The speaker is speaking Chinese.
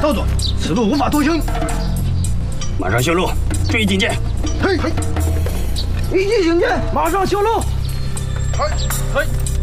道主，此路无法多行。 马上修路，注意警戒。 嘿，立即警戒，马上修路。 嘿。